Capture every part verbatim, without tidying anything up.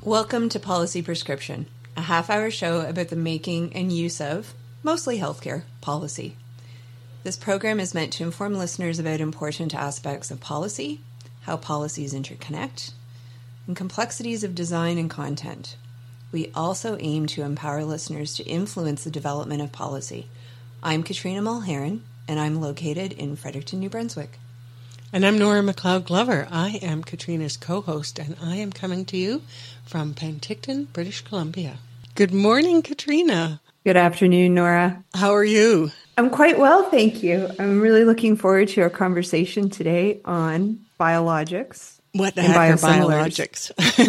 Welcome to Policy Prescription, a half-hour show about the making and use of, mostly healthcare, policy. This program is meant to inform listeners about important aspects of policy, how policies interconnect, and complexities of design and content. We also aim to empower listeners to influence the development of policy. I'm Katrina Mulheron, and I'm located in Fredericton, New Brunswick. And I'm Nora McLeod Glover. I am Katrina's co-host, and I am coming to you from Penticton, British Columbia. Good morning, Katrina. Good afternoon, Nora. How are you? I'm quite well, thank you. I'm really looking forward to our conversation today on biologics. What the heck are biologics?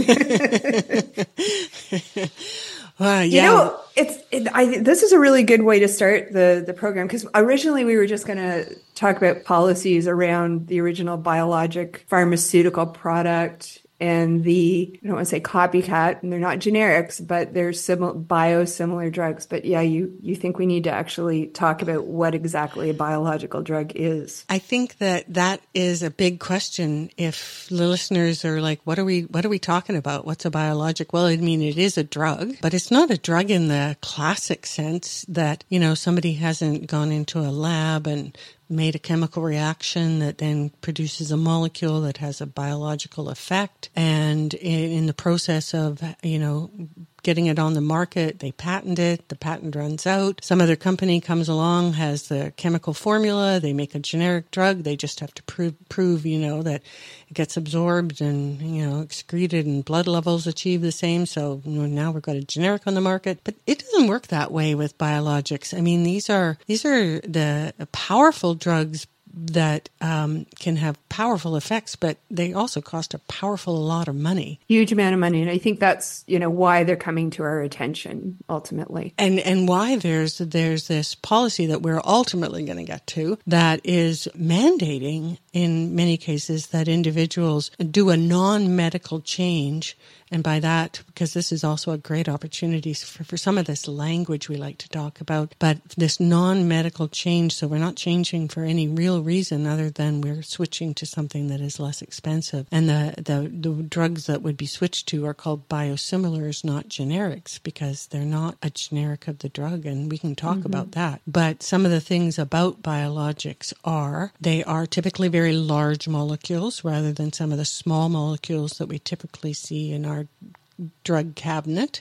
Well, yeah. You know, it's it, I, this is a really good way to start the, the program, because originally we were just going to talk about policies around the original biologic pharmaceutical product and the, I don't want to say copycat, and they're not generics, but they're similar, biosimilar drugs. But yeah, you, you think we need to actually talk about what exactly a biological drug is. I think that that is a big question. If the listeners are like, what are we, what are we talking about? What's a biologic? Well, I mean, it is a drug, but it's not a drug in the classic sense that, you know, somebody hasn't gone into a lab and made a chemical reaction that then produces a molecule that has a biological effect. And in, in the process of, you know, getting it on the market, they patent it, the patent runs out. Some other company comes along, has the chemical formula, they make a generic drug, they just have to prove, prove, you know, that it gets absorbed and, you know, excreted and blood levels achieve the same. So you know, now we've got a generic on the market. But it doesn't work that way with biologics. I mean, these are, these are the powerful drugs that um, can have powerful effects, but they also cost a powerful lot of money. Huge amount of money. And I think that's, you know, why they're coming to our attention ultimately. And and why there's there's this policy that we're ultimately going to get to that is mandating in many cases that individuals do a non-medical change. And by that, because this is also a great opportunity for, for some of this language we like to talk about, but this non-medical change, so we're not changing for any real reason other than we're switching to something that is less expensive. And the, the, the drugs that would be switched to are called biosimilars, not generics, because they're not a generic of the drug, and we can talk mm-hmm. about that. But some of the things about biologics are, they are typically very large molecules rather than some of the small molecules that we typically see in our drug cabinet.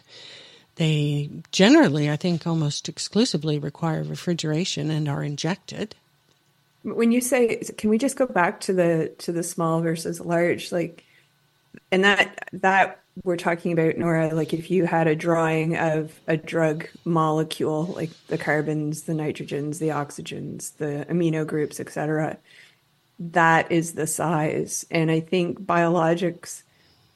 They generally, I think, almost exclusively require refrigeration and are injected. When you say, can we just go back to the to the small versus large, like, and that that we're talking about, Nora, like if you had a drawing of a drug molecule, like the carbons, the nitrogens, the oxygens, the amino groups, et cetera, that is the size. And I think biologics,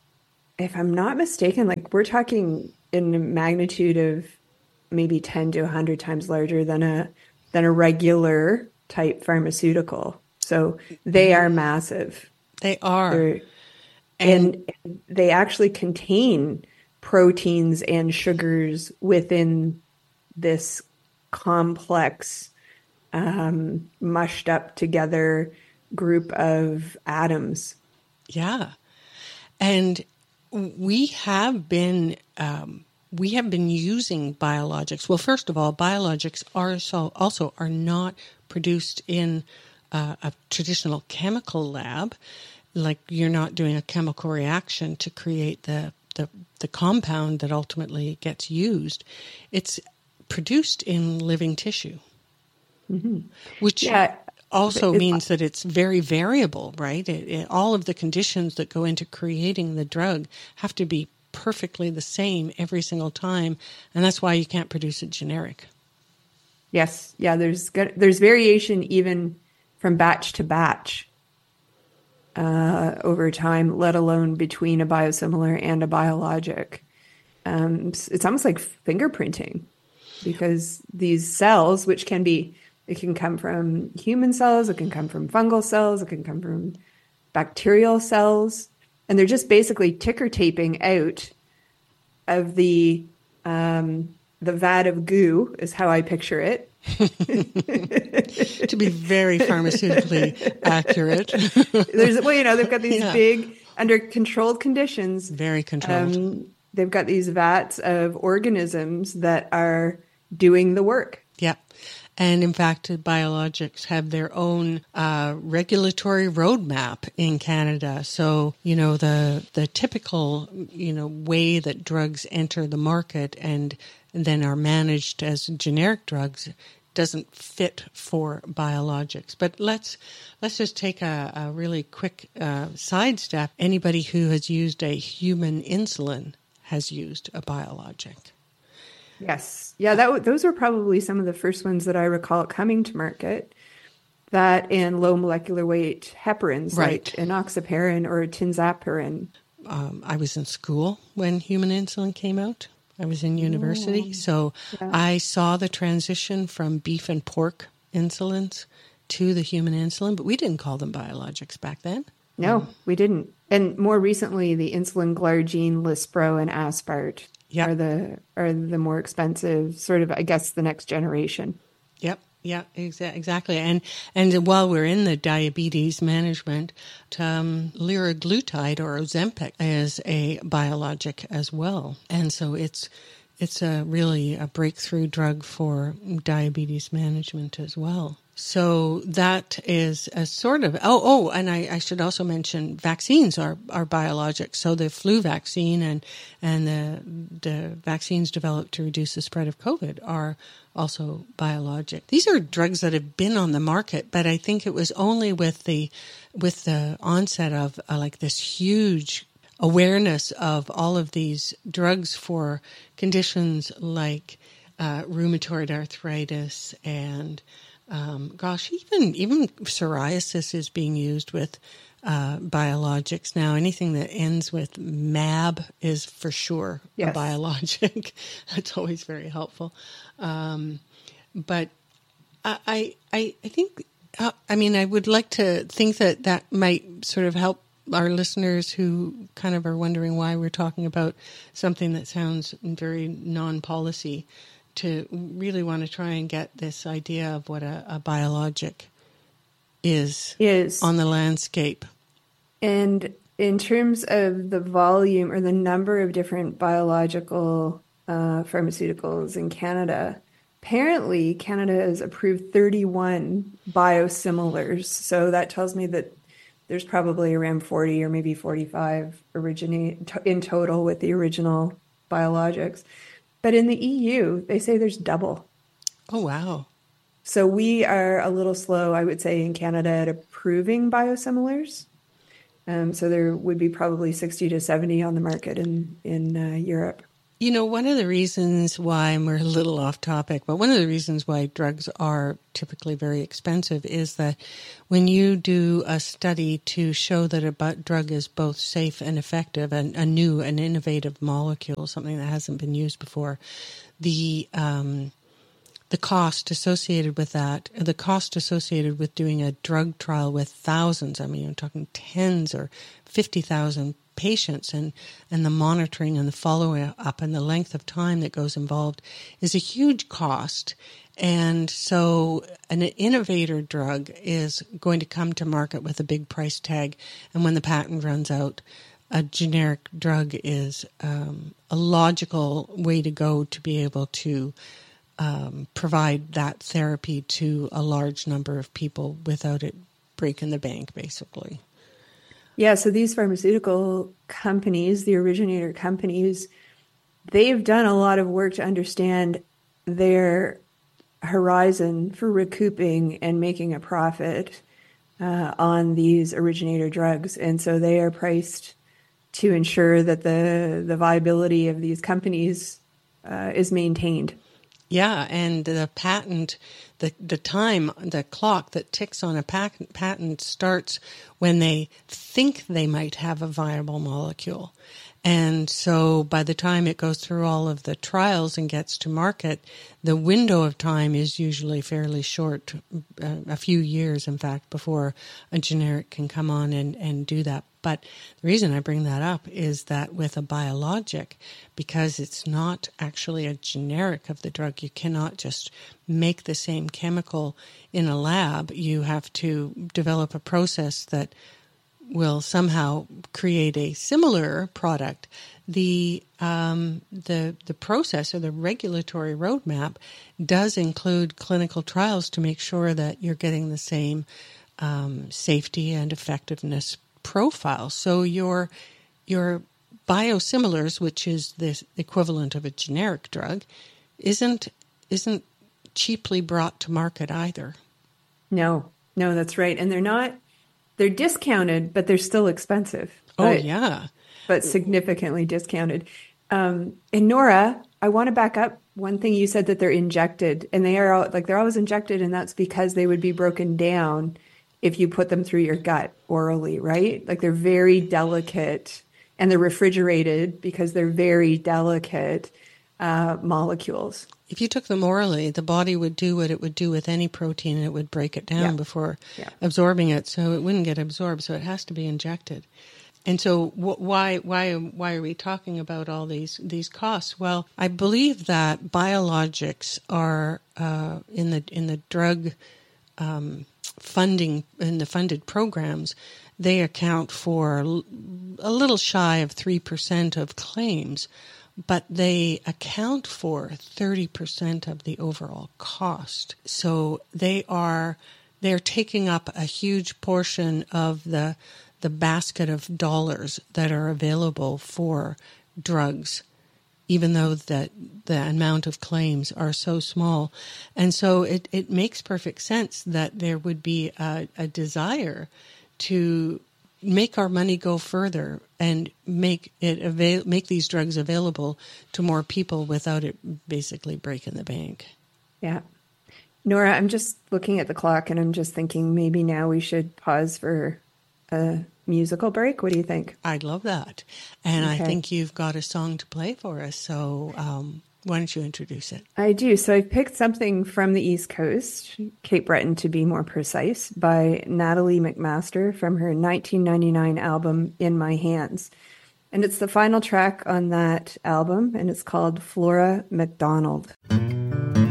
if I'm not mistaken, like we're talking in a magnitude of maybe ten to one hundred times larger than a than a regular type pharmaceutical. So they are massive. They are. And, and they actually contain proteins and sugars within this complex, um, mushed up together group of atoms. Yeah. And we have been um, we have been using biologics. Well, first of all, biologics are so also are not produced in uh, a traditional chemical lab. Like you're not doing a chemical reaction to create the the, the compound that ultimately gets used. It's produced in living tissue, mm-hmm. which yeah. also it's, means that it's very variable, right? It, it, all of the conditions that go into creating the drug have to be perfectly the same every single time, and that's why you can't produce a generic. Yes, yeah. There's there's variation even from batch to batch uh, over time, let alone between a biosimilar and a biologic. Um, it's almost like fingerprinting, because these cells, which can be It can come from human cells, it can come from fungal cells, it can come from bacterial cells, and they're just basically ticker taping out of the um, the vat of goo, is how I picture it. To be very pharmaceutically accurate. There's well, you know, they've got these yeah. big, under controlled conditions. Very controlled. Um, they've got these vats of organisms that are doing the work. Yeah. And in fact, biologics have their own uh, regulatory roadmap in Canada. So, you know, the the typical, you know, way that drugs enter the market and then are managed as generic drugs doesn't fit for biologics. But let's let's just take a, a really quick uh, sidestep. Anybody who has used a human insulin has used a biologic. Yes. Yeah, that those were probably some of the first ones that I recall coming to market. That and low molecular weight heparins, right. like enoxaparin or tinzaparin. Um, I was in school when human insulin came out. I was in university. Oh, so yeah. I saw the transition from beef and pork insulins to the human insulin, but we didn't call them biologics back then. No, mm. we didn't. And more recently, the insulin glargine, Lispro, and Aspart yep. are the are the more expensive, sort of, I guess, the next generation. Yep. Yeah, exa- exactly. And and while we're in the diabetes management, um, liraglutide or Ozempic is a biologic as well. And so it's it's a really a breakthrough drug for diabetes management as well. So that is a sort of, oh, oh, and I, I should also mention vaccines are, are biologics. So the flu vaccine and, and the, the vaccines developed to reduce the spread of COVID are also biologic. These are drugs that have been on the market, but I think it was only with the, with the onset of uh, like this huge awareness of all of these drugs for conditions like uh, rheumatoid arthritis and Um, gosh, even even psoriasis is being used with uh, biologics now. Anything that ends with mab is for sure yes. a biologic. That's always very helpful. Um, but I I I think uh, I mean I would like to think that that might sort of help our listeners who kind of are wondering why we're talking about something that sounds very non-policy, to really want to try and get this idea of what a, a biologic is, is on the landscape. And in terms of the volume or the number of different biological uh, pharmaceuticals in Canada, apparently Canada has approved thirty-one biosimilars. So that tells me that there's probably around forty or maybe forty-five originate in total with the original biologics. But in the E U, they say there's double. Oh, wow. So we are a little slow, I would say, in Canada at approving biosimilars. Um, so there would be probably sixty to seventy on the market in, in uh, Europe. You know, one of the reasons why, and we're a little off topic, but one of the reasons why drugs are typically very expensive is that when you do a study to show that a drug is both safe and effective, and a new and innovative molecule, something that hasn't been used before, the um, the cost associated with that, the cost associated with doing a drug trial with thousands, I mean, I'm talking tens or fifty thousand patients, and, and the monitoring and the follow up and the length of time that goes involved is a huge cost. And so an innovator drug is going to come to market with a big price tag. And when the patent runs out, a generic drug is um, a logical way to go to be able to um, provide that therapy to a large number of people without it breaking the bank, basically. Yeah, so these pharmaceutical companies, the originator companies, they've done a lot of work to understand their horizon for recouping and making a profit uh, on these originator drugs. And so they are priced to ensure that the, the viability of these companies uh, is maintained. Yeah, and the patent, the the time, the clock that ticks on a patent, patent starts when they think they might have a viable molecule. And so by the time it goes through all of the trials and gets to market, the window of time is usually fairly short, uh, a few years, in fact, before a generic can come on and, and do that. But the reason I bring that up is that with a biologic, because it's not actually a generic of the drug, you cannot just make the same chemical in a lab. You have to develop a process that will somehow create a similar product the um, the the process or the regulatory roadmap does include clinical trials to make sure that you're getting the same um, safety and effectiveness profile. So your your biosimilars, which is the equivalent of a generic drug, isn't isn't cheaply brought to market either. No, no, that's right. And they're not, they're discounted, but they're still expensive. Oh, but, yeah. But significantly discounted. Um, and Nora, I want to back up one thing you said, that they're injected, and they are like, they're always injected, and that's because they would be broken down if you put them through your gut orally, right? Like they're very delicate, and they're refrigerated because they're very delicate uh, molecules. If you took them orally, the body would do what it would do with any protein, and it would break it down yeah. before yeah. absorbing it, so it wouldn't get absorbed. So it has to be injected. And so, wh- why why why are we talking about all these these costs? Well, I believe that biologics are uh, in the in the drug um, funding in the funded programs. They account for a little shy of three percent of claims, but they account for thirty percent of the overall cost. So they are they're taking up a huge portion of the the basket of dollars that are available for drugs, even though that the amount of claims are so small. And so it, it makes perfect sense that there would be a, a desire to make our money go further and make it avail- make these drugs available to more people without it basically breaking the bank. Yeah. Nora, I'm just looking at the clock, and I'm just thinking maybe now we should pause for a musical break. What do you think? I'd love that. And okay. I think you've got a song to play for us. So um, why don't you introduce it? I do. So I've picked something from the East Coast, Cape Breton to be more precise, by Natalie MacMaster from her nineteen ninety-nine album, In My Hands. And it's the final track on that album, and it's called Flora MacDonald.